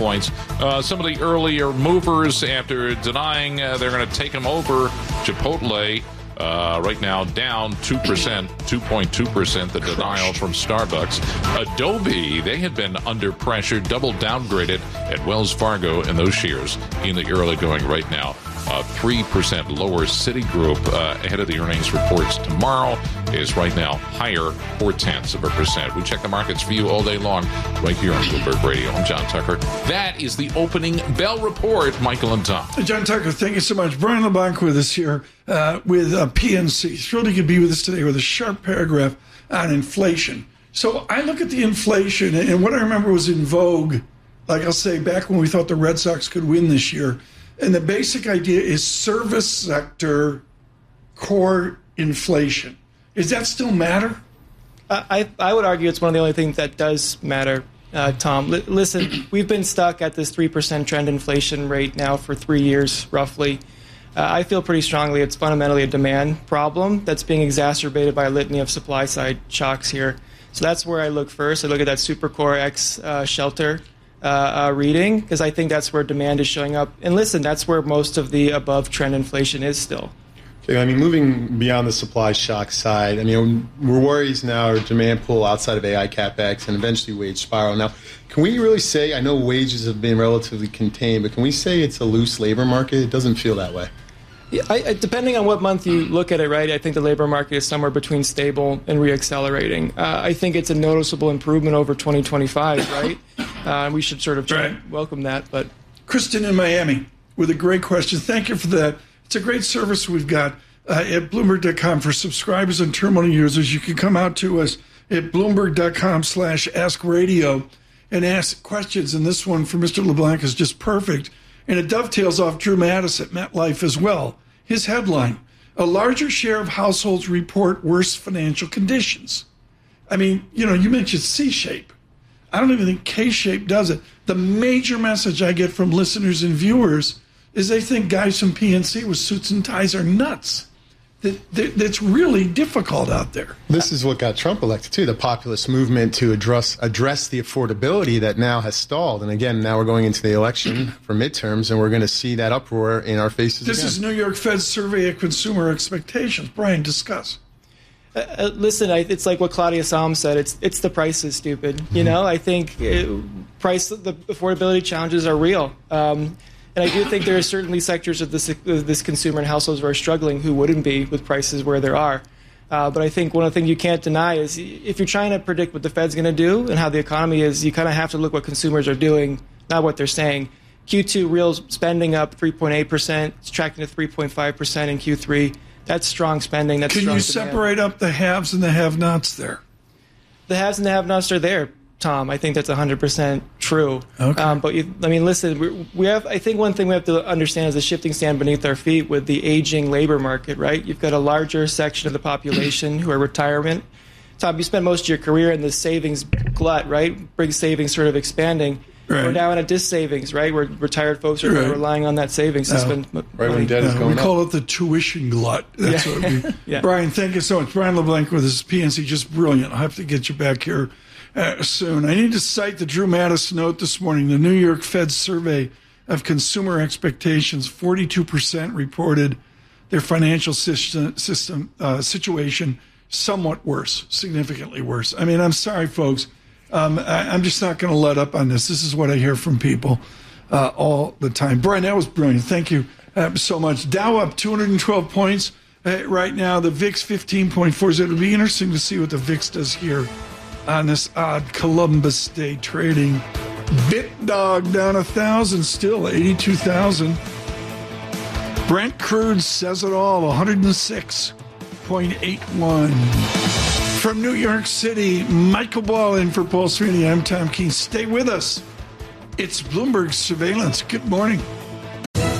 points. Some of the earlier movers, after denying they're going to take them over, Chipotle, right now down 2%, 2.2%, the denial from Starbucks. Adobe, they had been under pressure, double downgraded at Wells Fargo, and those shares in the early going right now. 3% lower. Citigroup, ahead of the earnings reports tomorrow, is right now higher 0.4%. We check the markets for you all day long right here on Bloomberg Radio. I'm John Tucker. That is the opening bell report. Michael and Tom. John Tucker, thank you so much. Brian LeBlanc with us here with PNC. Thrilled he could be with us today with a sharp paragraph on inflation. So I look at the inflation, and what I remember was in vogue, like I'll say, back when we thought the Red Sox could win this year. And the basic idea is service sector core inflation. Does that still matter? I would argue it's one of the only things that does matter, Tom. Listen, we've been stuck at this 3% trend inflation rate now for 3 years, roughly. I feel pretty strongly it's fundamentally a demand problem that's being exacerbated by a litany of supply-side shocks here. So that's where I look first. I look at that Supercore X shelter reading, because I think that's where demand is showing up. And listen, that's where most of the above-trend inflation is still. Okay, I mean, moving beyond the supply shock side, I mean, we're worries now are demand pull outside of AI CapEx and eventually wage spiral. Now, can we really say, I know wages have been relatively contained, but can we say it's a loose labor market? It doesn't feel that way. Yeah, depending on what month you look at it, right, I think the labor market is somewhere between stable and reaccelerating. I think it's a noticeable improvement over 2025, right? We should sort of welcome that. But Kristen in Miami with a great question. Thank you for that. It's a great service we've got at Bloomberg.com for subscribers and terminal users. You can come out to us at Bloomberg.com/AskRadio and ask questions. And this one for Mr. LeBlanc is just perfect. And it dovetails off Drew Mattis at MetLife as well. His headline, a larger share of households report worse financial conditions. I mean, you know, you mentioned C-shape. I don't even think K-shape does it. The major message I get from listeners and viewers is they think guys from PNC with suits and ties are nuts. That's really difficult out there. This is what got Trump elected, too, the populist movement to address the affordability that now has stalled. And again, now we're going into the election for midterms, and we're going to see that uproar in our faces This is New York Fed's survey of consumer expectations. Brian, discuss. Listen, it's like what Claudia Salm said. It's the price is stupid. You know, I think the affordability challenges are real. And I do think there are certainly sectors of this consumer and households who are struggling who wouldn't be with prices where there are. But I think one of the things you can't deny is if you're trying to predict what the Fed's going to do and how the economy is, you kind of have to look what consumers are doing, not what they're saying. Q2 real spending up 3.8%. It's tracking to 3.5% in Q3. That's strong spending. That's Can strong you demand. separate up the haves and the have-nots there? The haves and the have-nots are there, Tom. I think that's 100% true. Okay. But listen, we have. I think one thing we have to understand is the shifting sand beneath our feet with the aging labor market. Right, you've got a larger section of the population who are retirement. Tom, you spent most of your career in the savings glut, right? Big savings sort of expanding. Right. We're now in a dis-savings, right? Where retired folks are relying on that savings to spend money. when debt is going we up. call it the tuition glut. That's what we. Yeah. Brian, thank you so much. Brian LeBlanc with his PNC, just brilliant. I'll have to get you back here soon. I need to cite the Drew Mattis note this morning. The New York Fed survey of consumer expectations, 42% reported their financial situation somewhat worse, significantly worse. I mean, I'm sorry, folks. I'm just not going to let up on this. This is what I hear from people all the time. Brian, that was brilliant. Thank you so much. Dow up 212 points right now. The VIX 15.4. It'll be interesting to see what the VIX does here on this odd Columbus Day trading. BitDog down 1,000, still 82,000. Brent crude says it all, 106.81. From New York City, Michael Ball in for Paul Sweeney. I'm Tom Keene. Stay with us. It's Bloomberg Surveillance. Good morning.